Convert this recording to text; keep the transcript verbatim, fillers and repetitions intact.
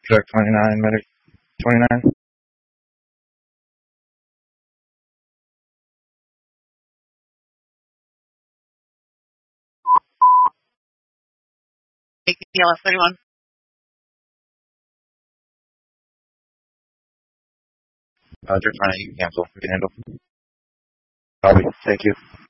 Truck twenty-nine, medic twenty-nine. Take the L F thirty-one. Uh, Truck twenty-nine, you can cancel. We can handle. Copy. Thank you.